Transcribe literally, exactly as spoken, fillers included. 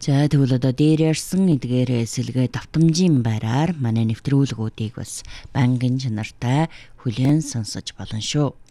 За тэгвэл одоо дээр ярьсан эдгээр эсэлгээ давтамжийн байраар манай нэвтрүүлгүүдийг бас банкын чанартай хүлээн сонсож болно шүү.